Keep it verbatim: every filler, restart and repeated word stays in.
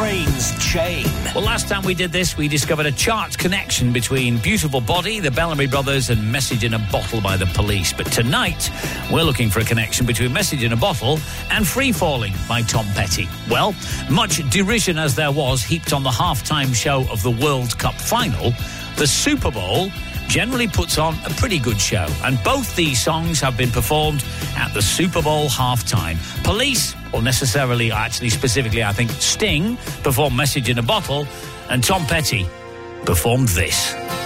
Train's Chain. Well, last time we did this, we discovered a chart connection between Beautiful Body, the Bellamy Brothers, and Message in a Bottle by the Police. But tonight, we're looking for a connection between Message in a Bottle and Free Falling by Tom Petty. Well, much derision as there was heaped on the halftime show of the World Cup final, the Super Bowl generally puts on a pretty good show, and both these songs have been performed at the Super Bowl halftime. Police, or necessarily, actually specifically, I think, Sting, performed Message in a Bottle, and Tom Petty performed this.